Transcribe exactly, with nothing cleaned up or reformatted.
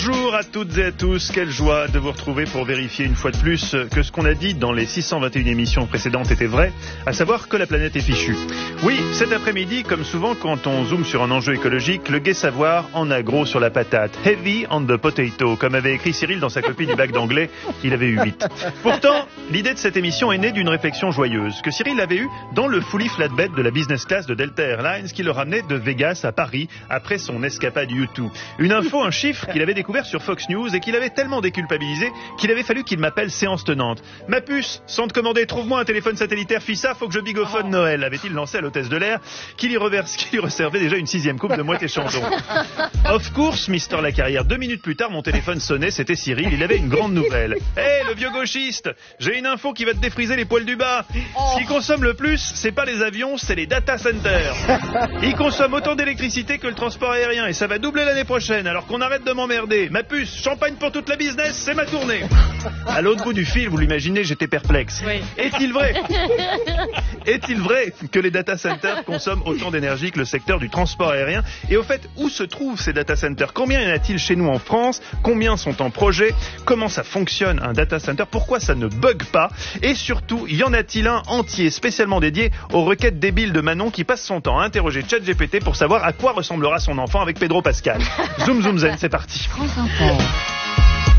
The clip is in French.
Bonjour à toutes et à tous, quelle joie de vous retrouver pour vérifier une fois de plus que ce qu'on a dit dans les six cent vingt et une émissions précédentes était vrai, à savoir que la planète est fichue. Oui, cet après-midi, comme souvent quand on zoome sur un enjeu écologique, le gai savoir en a gros sur la patate. Heavy on the potato, comme avait écrit Cyril dans sa copie du bac d'anglais, il avait eu huit. Pourtant, l'idée de cette émission est née d'une réflexion joyeuse, que Cyril avait eue dans le fully flatbed de la business class de Delta Airlines qui le ramenait de Vegas à Paris après son escapade YouTube. Une info, un chiffre qu'il avait découvert sur Fox News et qu'il avait tellement déculpabilisé qu'il avait fallu qu'il m'appelle séance tenante. Ma puce, sans te commander, trouve-moi un téléphone satellitaire Fissa, faut que je bigophone oh. Noël, avait-il lancé à l'hôtesse de l'air, qui lui, reverse, qui lui réservait déjà une sixième coupe de moitié chandon. Of course, Mister Lacarrière, deux minutes plus tard, mon téléphone sonnait, c'était Cyril, il avait une grande nouvelle. Hé, hey, le vieux gauchiste, j'ai une info qui va te défriser les poils du bas. Oh. Ce qui consomme le plus, c'est pas les avions, c'est les data centers. Ils consomment autant d'électricité que le transport aérien et ça va doubler l'année prochaine, alors qu'on arrête de m'emmerder. Ma puce, champagne pour toute la business, c'est ma tournée. À l'autre bout du fil, vous l'imaginez, j'étais perplexe. Oui. Est-il vrai Est-il vrai que les data centers consomment autant d'énergie que le secteur du transport aérien? Et au fait, où se trouvent ces data centers? Combien y en a-t-il chez nous en France? Combien sont en projet? Comment ça fonctionne un data center? Pourquoi ça ne bug pas? Et surtout, y en a-t-il un entier spécialement dédié aux requêtes débiles de Manon qui passe son temps à interroger ChatGPT pour savoir à quoi ressemblera son enfant avec Pedro Pascal? Zoom zoom zen, c'est parti. France Inter.